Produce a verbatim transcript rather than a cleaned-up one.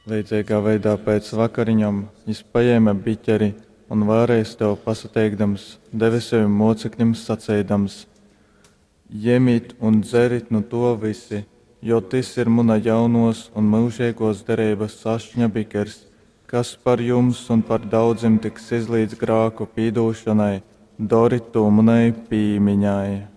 Līdzīgā veidā pēc vakariņām viņš paēma biķeri un vēlreiz to pasateikdams, deva saviem mocekļiem sacīdams: Ņemiet un dzerit no to visi, jo tas ir mana jaunos un mūžīgos derības sašņa bikers, kas par jums un par daudziem tiks izlīdz grāku pīdošanai, dori to manai pīmiņai.